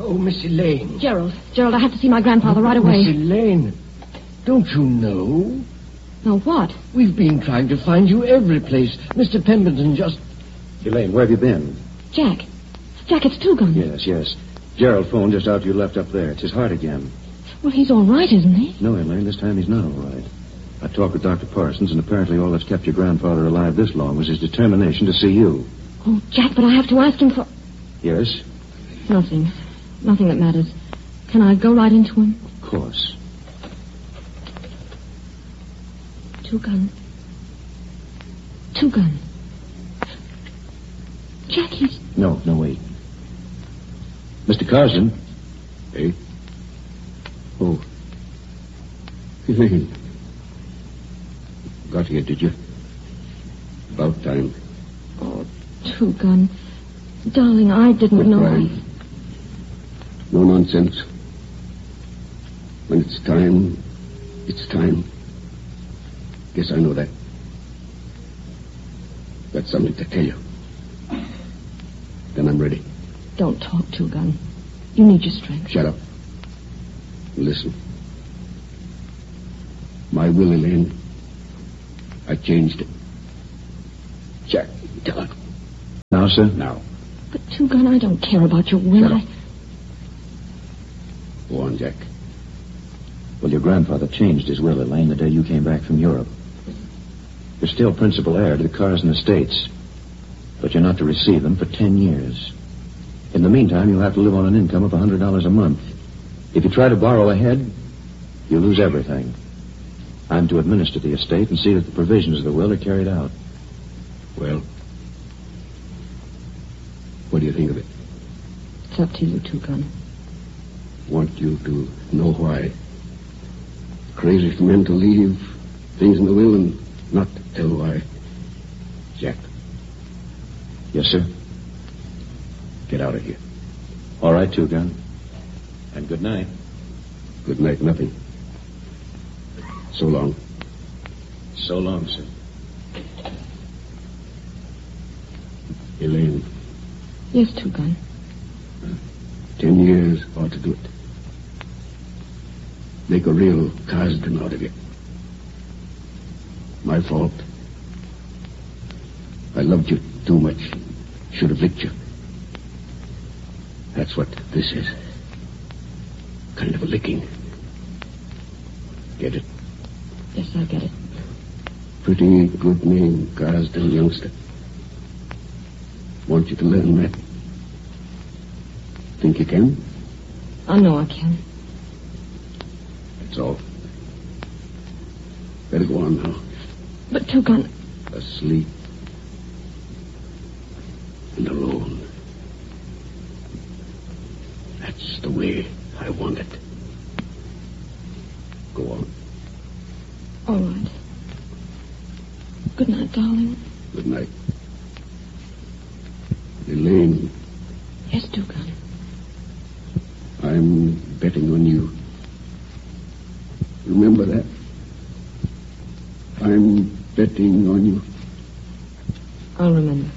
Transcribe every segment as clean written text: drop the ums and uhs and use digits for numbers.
Oh, Miss Elaine. Gerald, I have to see my grandfather right away. Miss Elaine, don't you know? No, what? We've been trying to find you every place. Mr. Pemberton just... Elaine, where have you been? Jack, it's Two-Gun. Yes. Gerald phoned just after you left up there. It's his heart again. Well, he's all right, isn't he? No, Elaine, this time he's not all right. I talked with Dr. Parsons, and apparently all that's kept your grandfather alive this long was his determination to see you. Oh, Jack, but I have to ask him for... Yes? Nothing that matters. Can I go right into him? Of course. Two-Gun. Jack, he's... No, wait. Mr. Carsden? Hey? Oh. Elaine. Got here, did you? About time. Oh, Two-Gun. Darling, I didn't know. Right. No nonsense. When it's time, it's time. Guess I know that. Got something to tell you. Then I'm ready. Don't talk, Two-Gun. You need your strength. Shut up. Listen. My will, Elaine. I changed it. Jack, dog. Now, sir? Now. But, Two-Gun, I don't care about your will. Shut up. Go on, Jack. Well, your grandfather changed his will, Elaine, the day you came back from Europe. You're still principal heir to the Carsden estates, but you're not to receive them for 10 years. In the meantime, you'll have to live on an income of $100 a month. If you try to borrow ahead, you lose everything. I'm to administer the estate and see that the provisions of the will are carried out. Well, what do you think of it? It's up to you, Two-Gun. Want you to know why. Crazy for men to leave things in the will and not tell why. Jack. Yes, sir? Get out of here. All right, Two-Gun. And good night. Good night, nothing. So long. So long, sir. Elaine. Yes, Two-Gun. 10 years ought to do it. Make a real Carsden out of you. My fault. I loved you too much. Should have licked you. That's what this is. Kind of a licking. Get it? Yes, I get it. Pretty good name, Carsden, youngster. Want you to learn that. Think you can? I know I can. That's all. Better go on now. But, Two-Gun... Asleep. And alone. That's the way I want it. Go on. All right. Good night, darling. Good night. Elaine. Yes, Two-Gun. I'm betting on you. Remember that? I'm betting on you. I'll remember.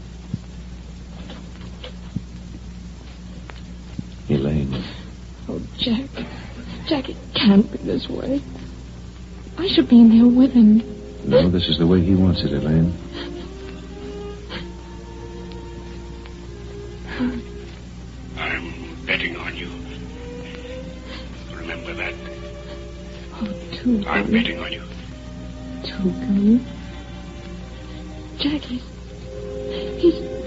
Elaine. Oh, Jack. Jack, it can't be this way. I should be in there with him. No, this is the way he wants it, Elaine. I'm betting on you. Remember that? Oh, Two-Gun. I'm betting on you. Two-Gun. Jack, he's